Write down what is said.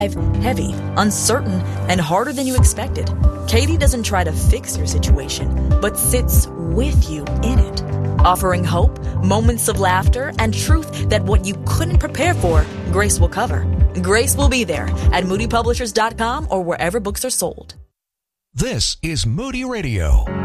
heavy, uncertain, and harder than you expected. Katie doesn't try to fix your situation, but sits with you in it, offering hope, moments of laughter, and truth that what you couldn't prepare for, Grace will cover. Grace will be there at moodypublishers.com or wherever books are sold. This is Moody Radio.